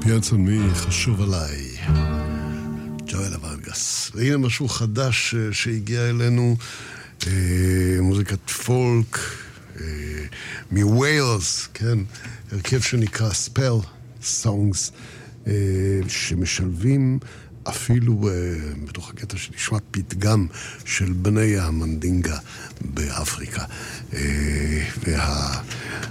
Depends on me, חשוב עליי. ג'ואל ורגס. והנה משהו חדש שהגיע אלינו, מוזיקת פולק, מווילס, כן? הרכב שנקרא Spell Songs, שמשלבים אפילו בתוך הקטע שנשמע פתגם של בני המנדינגה באפריקה.